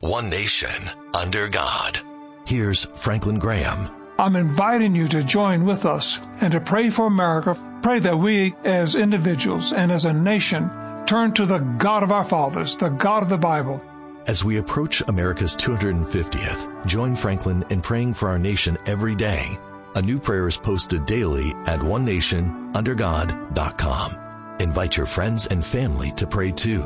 one nation, under God. Here's Franklin Graham. I'm inviting you to join with us and to pray for America. Pray that we as individuals and as a nation turn to the God of our fathers, the God of the Bible. As we approach America's 250th, join Franklin in praying for our nation every day. A new prayer is posted daily at onenationundergod.com. Invite your friends and family to pray too.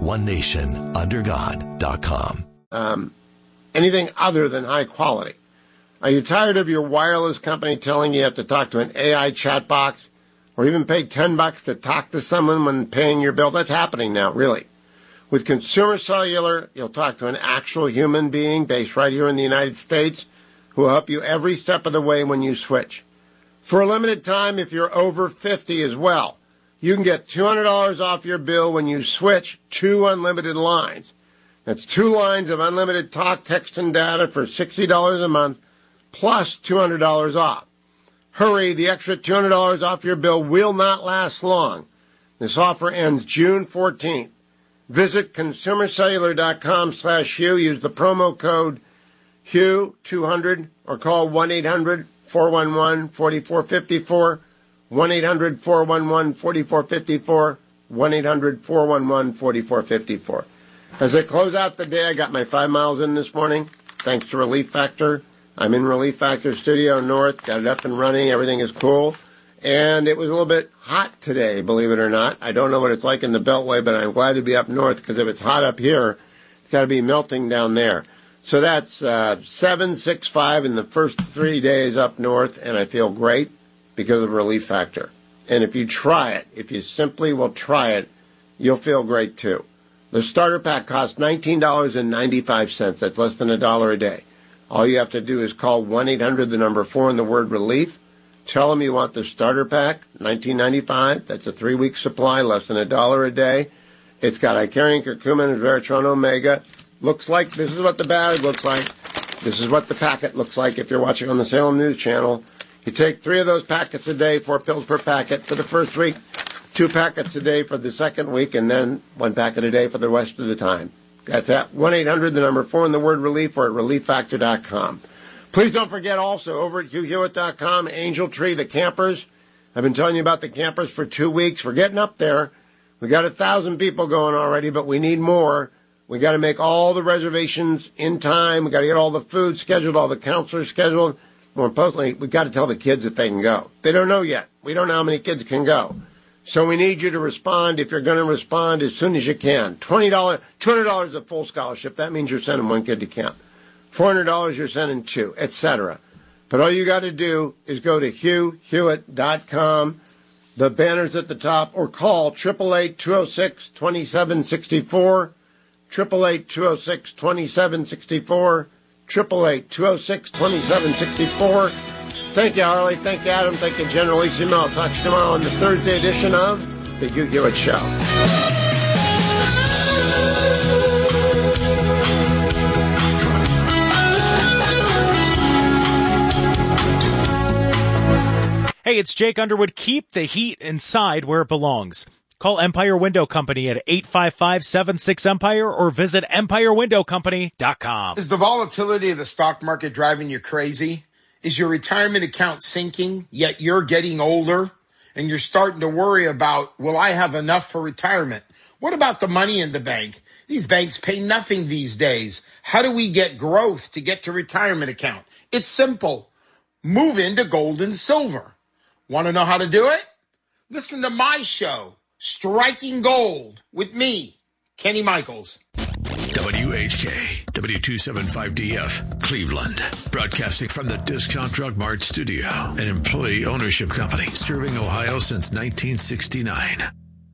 onenationundergod.com. Anything other than high quality. Are you tired of your wireless company telling you have to talk to an AI chat box or even pay $10 to talk to someone when paying your bill? That's happening now, really. With Consumer Cellular, you'll talk to an actual human being based right here in the United States who will help you every step of the way when you switch. For a limited time, if you're over 50 as well, you can get $200 off your bill when you switch 2 unlimited lines. That's 2 lines of unlimited talk, text, and data for $60 a month, plus $200 off. Hurry, the extra $200 off your bill will not last long. This offer ends June 14th. Visit consumercellular.com/Hugh. Use the promo code HUGH200 or call 1-800-411-4454, 1-800-411-4454, 1-800-411-4454. As I close out the day, I got my 5 miles in this morning, thanks to Relief Factor. I'm in Relief Factor Studio North, got it up and running, everything is cool. And it was a little bit hot today, believe it or not. I don't know what it's like in the Beltway, but I'm glad to be up north, because if it's hot up here, it's got to be melting down there. So that's 765 in the first 3 days up north, and I feel great because of Relief Factor. And if you try it, if you simply will try it, you'll feel great too. The starter pack costs $19.95. That's less than $1 a day. All you have to do is call 1-800, the number 4, and the word relief. Tell them you want the starter pack, $19.95. That's a 3-week supply, less than $1 a day. It's got Icarian, curcumin, and Veratron Omega. Looks like, this is what the bag looks like. This is what the packet looks like if you're watching on the Salem News Channel. You take 3 of those packets a day, 4 pills per packet for the first week, 2 packets a day for the second week, and then 1 packet a day for the rest of the time. That's at 1-800, the number 4, and the word relief, or at relieffactor.com. Please don't forget also, over at HughHewitt.com, Angel Tree, the campers. I've been telling you about the campers for 2 weeks. We're getting up there. We got 1,000 people going already, but we need more. We got to make all the reservations in time. We got to get all the food scheduled, all the counselors scheduled. More importantly, we got to tell the kids that they can go. They don't know yet. We don't know how many kids can go. So we need you to respond, if you're going to respond, as soon as you can. $200 is a full scholarship. That means you're sending 1 kid to camp. $400, you're sending 2, etc. But all you got to do is go to HughHewitt.com, the banner's at the top, or call 888-206-2764, 888-206-2764, 888-206-2764. Thank you, Harley. Thank you, Adam. Thank you, General Issimo. I'll talk to you tomorrow on the Thursday edition of The Hugh Hewitt Show. Hey, it's Jake Underwood. Keep the heat inside where it belongs. Call Empire Window Company at 855-76-EMPIRE or visit EmpireWindowCompany.com. Is the volatility of the stock market driving you crazy? Is your retirement account sinking, yet you're getting older and you're starting to worry about, will I have enough for retirement? What about the money in the bank? These banks pay nothing these days. How do we get growth to get to retirement account? It's simple. Move into gold and silver. Want to know how to do it? Listen to my show, Striking Gold, with me, Kenny Michaels. WHK, W275DF, Cleveland. Broadcasting from the Discount Drug Mart studio, an employee ownership company serving Ohio since 1969.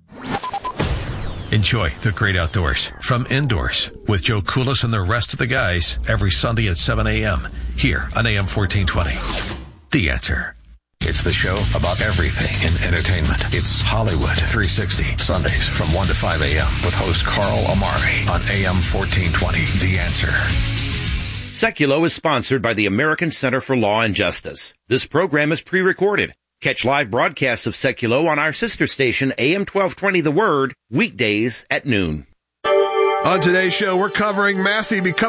Enjoy the great outdoors from Indoors with Joe Koulis and the rest of the guys every Sunday at 7 a.m. here on AM 1420. The Answer. It's the show about everything in entertainment. It's Hollywood 360, Sundays from 1 to 5 a.m. with host Carl Amari on AM 1420. The Answer. Seculo is sponsored by the American Center for Law and Justice. This program is pre-recorded. Catch live broadcasts of Seculo on our sister station, AM 1220 The Word, weekdays at noon. On today's show, we're covering Massey becoming